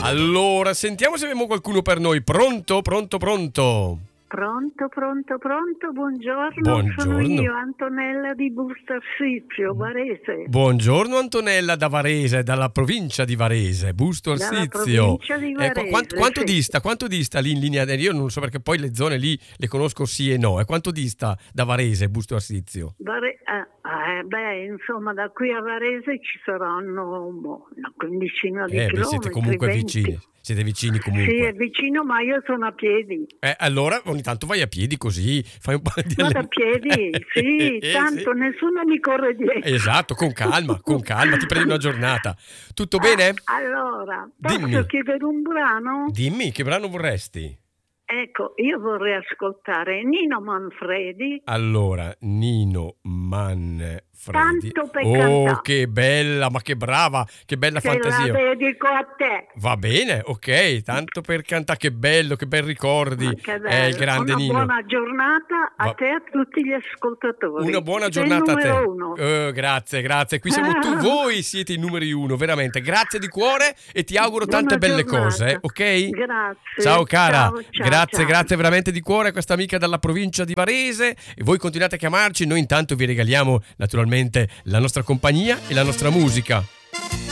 Allora, sentiamo se abbiamo qualcuno per noi. Pronto? Pronto, buongiorno. Buongiorno. Sono io, Antonella di Busto Arsizio, Varese. Buongiorno Antonella da Varese, dalla provincia di Varese, Busto Dalla Arsizio. provincia di Varese, Quanto sì. dista? Quanto dista lì in linea? Io non so perché poi le zone lì le conosco sì e no. E quanto dista da Varese, Busto Arsizio? Insomma, da qui a Varese ci saranno una quindicina di chilometri. Siete comunque 20. vicini. Siete vicini comunque. Sì, è vicino, ma io sono a piedi. Allora ogni tanto vai a piedi così, fai un po' di Vado a piedi, sì, tanto sì. nessuno mi corre dietro. Esatto, con calma, ti prendi una giornata. Tutto bene? Allora, posso Dimmi. chiedere un brano? Dimmi, che brano vorresti? Ecco, io vorrei ascoltare Nino Manfredi. Allora, Nino Manfredi. Tanto per Oh, cantare. che bella, ma che brava, che bella Te fantasia. la dedico a te. Va bene, ok, tanto per cantare, che bello, che bei ricordi. Che Il bello. grande Una Nino. buona giornata a Va- te e a tutti gli ascoltatori. Una buona Sei il giornata a te. numero uno. Grazie. Qui siamo voi siete i numeri uno, veramente. Grazie di cuore e ti auguro Buona tante belle giornata. cose, ok? Grazie. Ciao cara. Ciao. Grazie veramente di cuore a questa amica dalla provincia di Varese. E voi continuate a chiamarci, noi intanto vi regaliamo naturalmente la nostra compagnia e la nostra musica.